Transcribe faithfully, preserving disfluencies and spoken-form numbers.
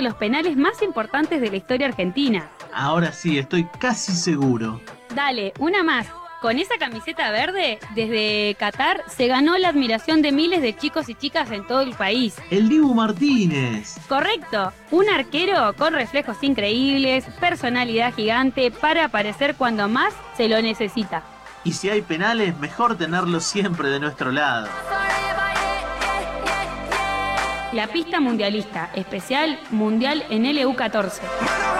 de los penales más importantes de la historia argentina. Ahora sí, estoy casi seguro. Dale, una más. Con esa camiseta verde, desde Qatar, se ganó la admiración de miles de chicos y chicas en todo el país. El Dibu Martínez. Correcto, un arquero con reflejos increíbles, personalidad gigante para aparecer cuando más se lo necesita. Y si hay penales, mejor tenerlos siempre de nuestro lado. La pista mundialista, especial Mundial en L U catorce.